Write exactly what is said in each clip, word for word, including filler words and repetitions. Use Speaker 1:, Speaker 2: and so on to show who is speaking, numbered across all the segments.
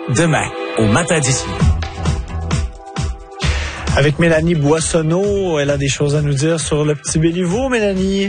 Speaker 1: Demain, au matin d'ici.
Speaker 2: Avec Mélanie Boissonneau, elle a des choses à nous dire sur le Petit Béliveau, Mélanie.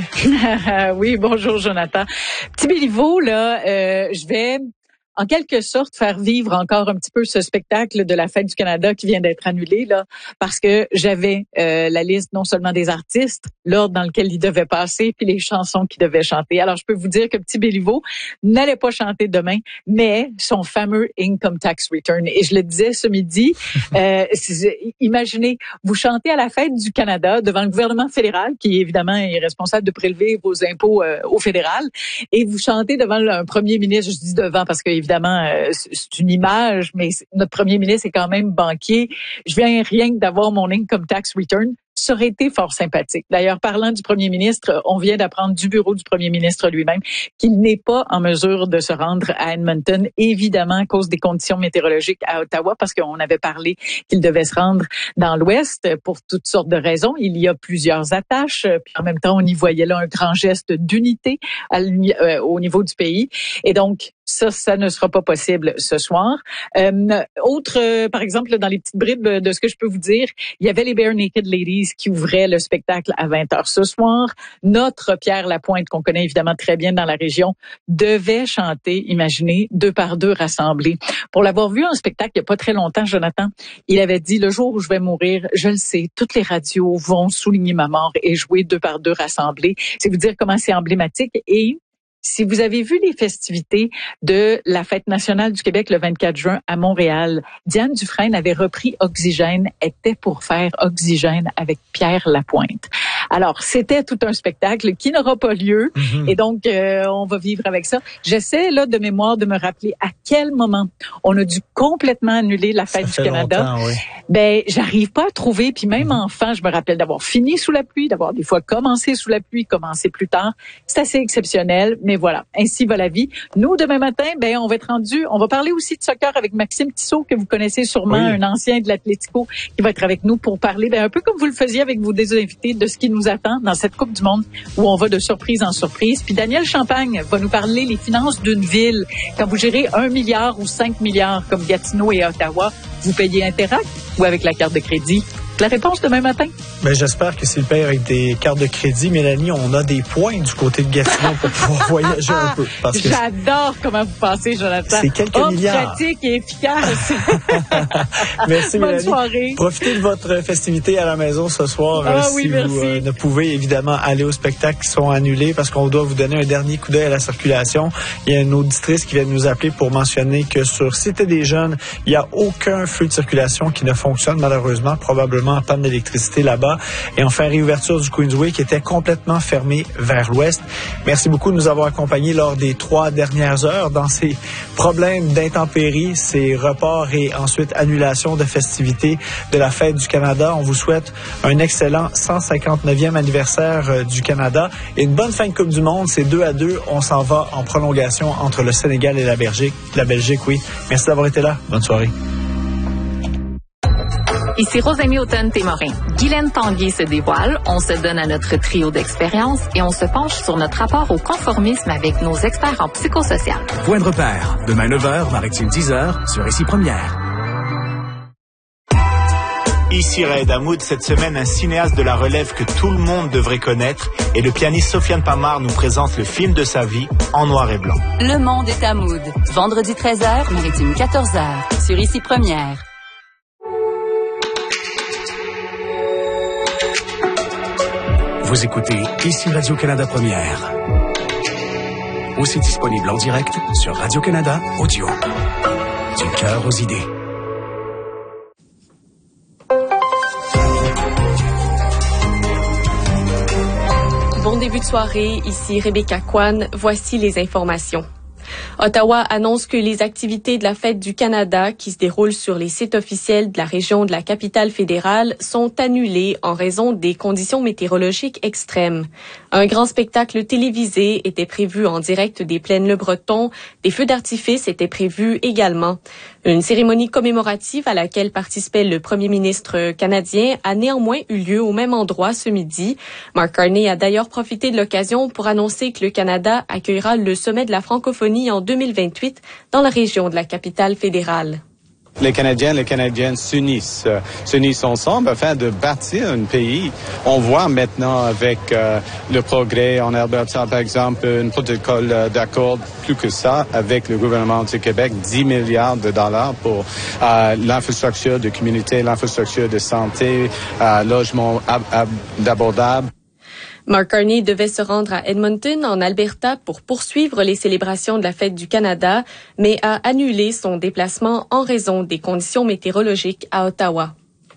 Speaker 3: Oui, bonjour Jonathan. Petit Béliveau, là, euh, je vais en quelque sorte faire vivre encore un petit peu ce spectacle de la Fête du Canada qui vient d'être annulé, là, parce que j'avais euh, la liste non seulement des artistes, l'ordre dans lequel ils devaient passer, puis les chansons qu'ils devaient chanter. Alors, je peux vous dire que Petit Béliveau n'allait pas chanter demain, mais son fameux Income Tax Return. Et je le disais ce midi, euh, imaginez, vous chantez à la Fête du Canada devant le gouvernement fédéral, qui évidemment est responsable de prélever vos impôts euh, au fédéral, et vous chantez devant un premier ministre, je dis devant parce que évidemment, euh, c'est une image, mais notre premier ministre est quand même banquier. Je viens rien que d'avoir mon income tax return. Ça aurait été fort sympathique. D'ailleurs, parlant du premier ministre, on vient d'apprendre du bureau du premier ministre lui-même qu'il n'est pas en mesure de se rendre à Edmonton, évidemment à cause des conditions météorologiques à Ottawa, parce qu'on avait parlé qu'il devait se rendre dans l'Ouest pour toutes sortes de raisons. Il y a plusieurs attaches, puis en même temps, on y voyait là un grand geste d'unité à, euh, au niveau du pays. Et donc, ça, ça ne sera pas possible ce soir. Euh, autre, euh, par exemple, dans les petites bribes de ce que je peux vous dire, il y avait les Bare Naked Ladies qui ouvraient le spectacle à vingt heures ce soir. Notre Pierre Lapointe, qu'on connaît évidemment très bien dans la région, devait chanter, imaginez, deux par deux rassemblés. Pour l'avoir vu en spectacle il n'y a pas très longtemps, Jonathan, il avait dit, le jour où je vais mourir, je le sais, toutes les radios vont souligner ma mort et jouer deux par deux rassemblés. C'est vous dire comment c'est emblématique. Et si vous avez vu les festivités de la Fête nationale du Québec le vingt-quatre juin à Montréal, Diane Dufresne avait repris Oxygène, était pour faire Oxygène avec Pierre Lapointe. Alors, c'était tout un spectacle qui n'aura pas lieu mm-hmm. et donc euh, on va vivre avec ça. J'essaie là de mémoire de me rappeler à quel moment on a dû complètement annuler la Fête du Canada.
Speaker 2: Oui.
Speaker 3: Ben, j'arrive pas à trouver, puis même mm-hmm. enfant, je me rappelle d'avoir fini sous la pluie, d'avoir des fois commencé sous la pluie, commencé plus tard. C'est assez exceptionnel, mais voilà, ainsi va la vie. Nous, demain matin, ben on va être rendu, on va parler aussi de soccer avec Maxime Tissot, que vous connaissez sûrement, oui. un ancien de l'Atlético, qui va être avec nous pour parler, ben un peu comme vous le faisiez avec vos deux invités, de ce qui nous attend dans cette Coupe du Monde, où on va de surprise en surprise. Puis Daniel Champagne va nous parler les finances d'une ville. Quand vous gérez un milliard ou cinq milliards comme Gatineau et Ottawa, vous payez Interact ou avec la carte de crédit? La réponse demain matin.
Speaker 2: Ben, j'espère que s'il paye avec des cartes de crédit, Mélanie, on a des points du côté de Gatineau pour pouvoir voyager un peu. Parce que
Speaker 3: j'adore comment vous pensez, Jonathan.
Speaker 2: C'est quelques
Speaker 3: oh,
Speaker 2: milliards.
Speaker 3: pratique et efficace.
Speaker 2: Merci,
Speaker 3: Bonne
Speaker 2: Mélanie.
Speaker 3: soirée.
Speaker 2: Profitez de votre festivité à la maison ce soir.
Speaker 3: Ah,
Speaker 2: si
Speaker 3: oui,
Speaker 2: vous euh, ne pouvez évidemment aller aux spectacles qui sont annulés parce qu'on doit vous donner un dernier coup d'œil à la circulation. Il y a une auditrice qui vient de nous appeler pour mentionner que sur Cité des Jeunes, il n'y a aucun feu de circulation qui ne fonctionne malheureusement, probablement en panne d'électricité là-bas. Et enfin, réouverture du Queensway qui était complètement fermé vers l'ouest. Merci beaucoup de nous avoir accompagnés lors des trois dernières heures dans ces problèmes d'intempéries, ces reports et ensuite annulation de festivités de la Fête du Canada. On vous souhaite un excellent cent cinquante-neuvième anniversaire du Canada et une bonne fin de Coupe du Monde. C'est deux à deux. On s'en va en prolongation entre le Sénégal et la Belgique. La Belgique, oui. Merci d'avoir été là. Bonne soirée.
Speaker 4: Ici Rosemie Automne-Témorin. Guylaine Tanguay se dévoile, on se donne à notre trio d'expérience et on se penche sur notre rapport au conformisme avec nos experts en psychosocial.
Speaker 1: Point de repère, demain neuf heures, Maritime dix heures, sur Ici Première.
Speaker 5: Ici Raed Hamoud, cette semaine, un cinéaste de la relève que tout le monde devrait connaître et le pianiste Sofiane Pamar nous présente le film de sa vie en noir et blanc.
Speaker 6: Le monde est Hamoud. Vendredi treize heures, Maritime quatorze heures, sur Ici Première.
Speaker 1: Vous écoutez Ici Radio-Canada Première. Aussi disponible en direct sur Radio-Canada Audio. Du cœur aux idées.
Speaker 7: Bon début de soirée, ici Rebecca Kwan. Voici les informations. Ottawa annonce que les activités de la Fête du Canada qui se déroulent sur les sites officiels de la région de la capitale fédérale sont annulées en raison des conditions météorologiques extrêmes. Un grand spectacle télévisé était prévu en direct des Plaines Le Breton. Des feux d'artifice étaient prévus également. Une cérémonie commémorative à laquelle participait le premier ministre canadien a néanmoins eu lieu au même endroit ce midi. Mark Carney a d'ailleurs profité de l'occasion pour annoncer que le Canada accueillera le sommet de la francophonie États-Unis en deux mille vingt-huit dans la région de la capitale fédérale.
Speaker 8: Les Canadiens, les Canadiennes s'unissent, euh, s'unissent ensemble afin de bâtir un pays. On voit maintenant avec euh, le progrès en Alberta, par exemple, un protocole euh, d'accord plus que ça avec le gouvernement du Québec, dix milliards de dollars pour euh, l'infrastructure de communauté, l'infrastructure de santé, euh, logement ab- ab- abordable.
Speaker 7: Mark Carney devait se rendre à Edmonton, en Alberta, pour poursuivre les célébrations de la Fête du Canada, mais a annulé son déplacement en raison des conditions météorologiques à Ottawa.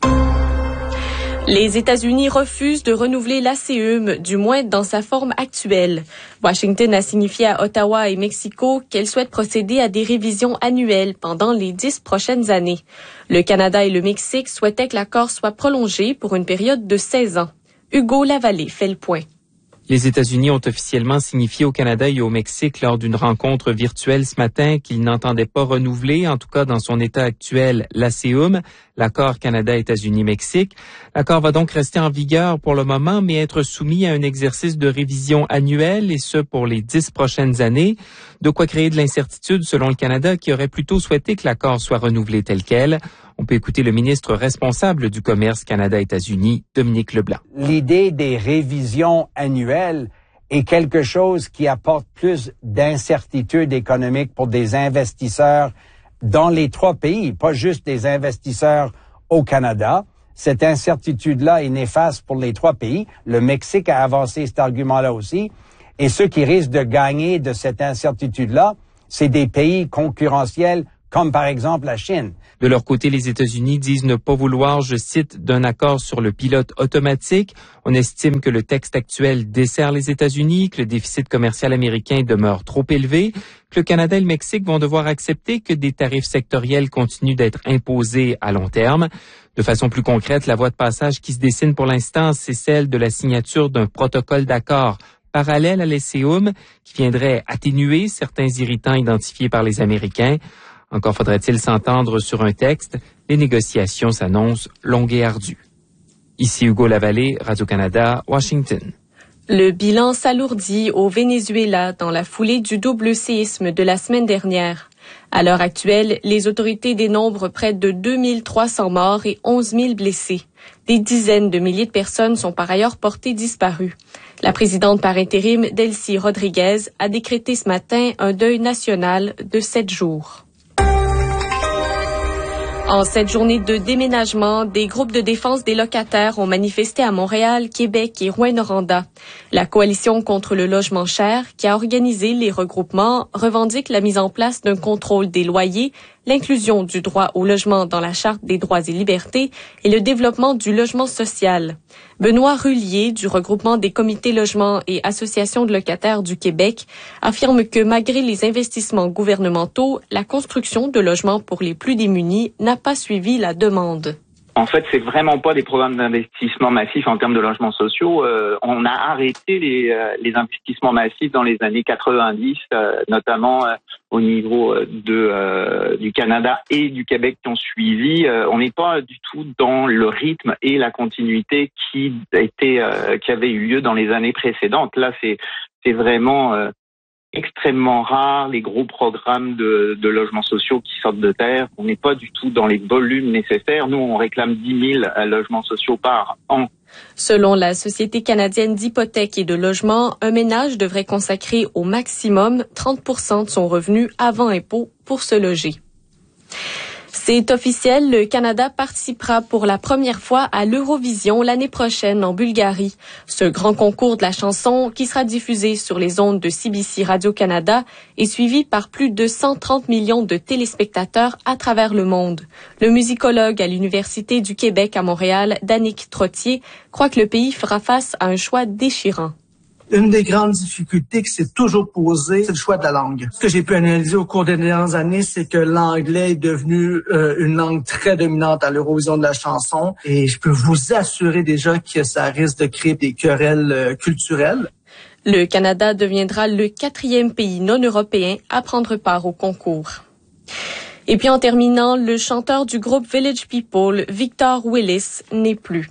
Speaker 7: Les États-Unis refusent de renouveler l'A C E M, du moins dans sa forme actuelle. Washington a signifié à Ottawa et Mexico qu'elle souhaite procéder à des révisions annuelles pendant les dix prochaines années. Le Canada et le Mexique souhaitaient que l'accord soit prolongé pour une période de seize ans. Hugo Lavallée fait le point.
Speaker 9: Les États-Unis ont officiellement signifié au Canada et au Mexique lors d'une rencontre virtuelle ce matin qu'ils n'entendaient pas renouveler, en tout cas dans son état actuel, l'A C E M, l'accord Canada-États-Unis-Mexique. L'accord va donc rester en vigueur pour le moment, mais être soumis à un exercice de révision annuelle, et ce pour les dix prochaines années. De quoi créer de l'incertitude selon le Canada, qui aurait plutôt souhaité que l'accord soit renouvelé tel quel. On peut écouter le ministre responsable du commerce Canada-États-Unis, Dominique Leblanc.
Speaker 10: L'idée des révisions annuelles est quelque chose qui apporte plus d'incertitude économique pour des investisseurs dans les trois pays, pas juste des investisseurs au Canada. Cette incertitude-là est néfaste pour les trois pays. Le Mexique a avancé cet argument-là aussi. Et ceux qui risquent de gagner de cette incertitude-là, c'est des pays concurrentiels comme par exemple la Chine.
Speaker 9: De leur côté, les États-Unis disent ne pas vouloir, je cite, d'un accord sur le pilote automatique. On estime que le texte actuel dessert les États-Unis, que le déficit commercial américain demeure trop élevé, que le Canada et le Mexique vont devoir accepter que des tarifs sectoriels continuent d'être imposés à long terme. De façon plus concrète, la voie de passage qui se dessine pour l'instant, c'est celle de la signature d'un protocole d'accord parallèle à l'A C E M qui viendrait atténuer certains irritants identifiés par les Américains. Encore faudrait-il s'entendre sur un texte. Les négociations s'annoncent longues et ardues. Ici Hugo Lavallée, Radio-Canada, Washington.
Speaker 7: Le bilan s'alourdit au Venezuela dans la foulée du double séisme de la semaine dernière. À l'heure actuelle, les autorités dénombrent près de deux mille trois cents morts et onze mille blessés. Des dizaines de milliers de personnes sont par ailleurs portées disparues. La présidente par intérim, Delcy Rodriguez, a décrété ce matin un deuil national de sept jours. En cette journée de déménagement, des groupes de défense des locataires ont manifesté à Montréal, Québec et Rouyn-Noranda. La coalition contre le logement cher, qui a organisé les regroupements, revendique la mise en place d'un contrôle des loyers, l'inclusion du droit au logement dans la Charte des droits et libertés et le développement du logement social. Benoît Rullier, du regroupement des comités logements et associations de locataires du Québec, affirme que malgré les investissements gouvernementaux, la construction de logements pour les plus démunis n'a pas suivi la demande.
Speaker 11: En fait, c'est vraiment pas des programmes d'investissement massifs en termes de logements sociaux. Euh, on a arrêté les, euh, les investissements massifs dans les années quatre-vingt-dix, euh, notamment euh, au niveau de euh, du Canada et du Québec qui ont suivi. Euh, on n'est pas du tout dans le rythme et la continuité qui était euh, qui avait eu lieu dans les années précédentes. Là, c'est c'est vraiment euh, extrêmement rare, les gros programmes de, de logements sociaux qui sortent de terre. On n'est pas du tout dans les volumes nécessaires. Nous, on réclame dix mille logements sociaux par an.
Speaker 7: Selon la Société canadienne d'hypothèques et de logement, un ménage devrait consacrer au maximum trente pour cent de son revenu avant impôt pour se loger. C'est officiel, le Canada participera pour la première fois à l'Eurovision l'année prochaine en Bulgarie. Ce grand concours de la chanson, qui sera diffusé sur les ondes de C B C Radio-Canada, est suivi par plus de cent trente millions de téléspectateurs à travers le monde. Le musicologue à l'Université du Québec à Montréal, Danick Trottier, croit que le pays fera face à un choix déchirant.
Speaker 12: Une des grandes difficultés qui s'est toujours posée, c'est le choix de la langue. Ce que j'ai pu analyser au cours des dernières années, c'est que l'anglais est devenu euh, une langue très dominante à l'Eurovision de la chanson. Et je peux vous assurer déjà que ça risque de créer des querelles euh, culturelles.
Speaker 7: Le Canada deviendra le quatrième pays non européen à prendre part au concours. Et puis en terminant, le chanteur du groupe Village People, Victor Willis, n'est plus.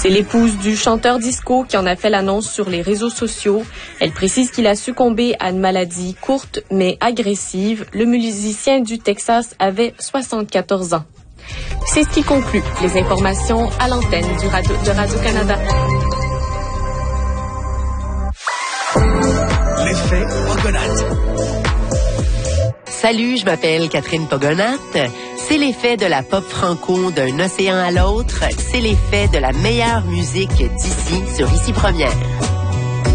Speaker 7: C'est l'épouse du chanteur disco qui en a fait l'annonce sur les réseaux sociaux. Elle précise qu'il a succombé à une maladie courte mais agressive. Le musicien du Texas avait soixante-quatorze ans. C'est ce qui conclut les informations à l'antenne du radio, de Radio-Canada.
Speaker 1: L'effet Pogonate.
Speaker 13: Salut, je m'appelle Catherine Pogonate. C'est l'effet de la pop franco d'un océan à l'autre. C'est l'effet de la meilleure musique d'ici sur Ici Première.